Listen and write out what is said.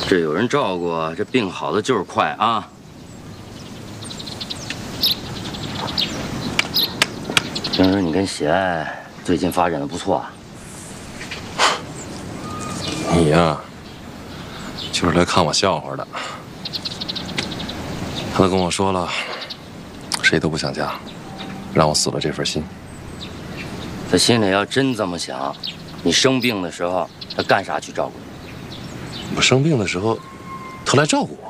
这有人照顾，这病好的就是快啊！听说你跟喜爱最近发展的不错啊？ 你呀，就是来看我笑话的。他都跟我说了，谁都不想嫁，让我死了这份心。 他心里要真这么想，你生病的时候，他干啥去照顾你？ 我生病的时候，他来照顾我。